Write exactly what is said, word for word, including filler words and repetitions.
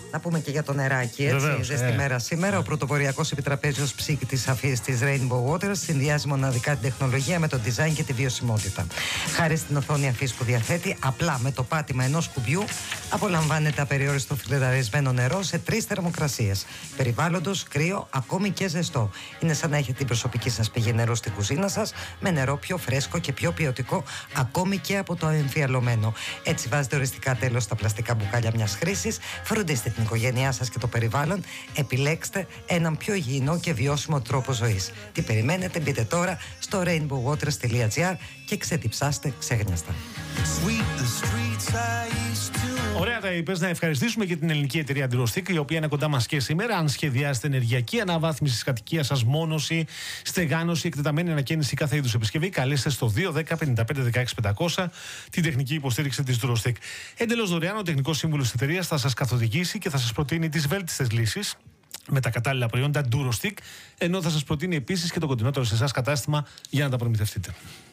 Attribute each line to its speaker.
Speaker 1: Να πούμε και για το νεράκι, έτσι.
Speaker 2: Βεβαίως,
Speaker 1: ζέστη
Speaker 2: ε.
Speaker 1: μέρα σήμερα. Ο πρωτοποριακός επιτραπέζιος ψύκτης αφής της Rainbow Waters συνδυάζει μοναδικά την τεχνολογία με το design και τη βιωσιμότητα. Χάρη στην οθόνη αφής που διαθέτει, απλά με το πάτημα ενός κουμπιού απολαμβάνετε απεριόριστο φιλτραρισμένο νερό σε τρεις θερμοκρασίες. Περιβάλλοντος, κρύο, ακόμη και ζεστό. Είναι σαν να έχετε την προσωπική σας πηγή νερού στην κουζίνα σας, με νερό πιο φρέσκο και πιο ποιοτικό, ακόμη και από το εμφιαλωμένο. Έτσι βάζετε οριστικά τέλος στα πλαστικά μπουκάλια μιας χρήσης, φροντίστε την οικογένειά σας και το περιβάλλον, επιλέξτε έναν πιο υγιεινό και βιώσιμο τρόπο ζωής. Τι περιμένετε, μπείτε τώρα στο rainbow waters τελεία gr και ξεδιψάστε ξέγνιαστα.
Speaker 2: Ωραία τα είπες. Να ευχαριστήσουμε και την ελληνική εταιρεία Durostic, η οποία είναι κοντά μας και σήμερα. Αν σχεδιάσετε ενεργειακή αναβάθμιση της κατοικίας σας, μόνωση, στεγάνωση, εκτεταμένη ανακαίνιση, κάθε είδους επισκευή, καλέστε στο δύο ένα μηδέν πέντε πέντε ένα έξι πεντακόσια την τεχνική υποστήριξη της Durostic. Εντελώς δωρεάν, ο τεχνικός σύμβουλος της εταιρείας θα σας καθοδηγήσει και θα σας προτείνει τις βέλτιστες λύσεις με τα κατάλληλα προϊόντα Durostic, ενώ θα σας προτείνει επίσης και το κοντινότερο σε εσάς κατάστημα για να τα προμηθευτείτε.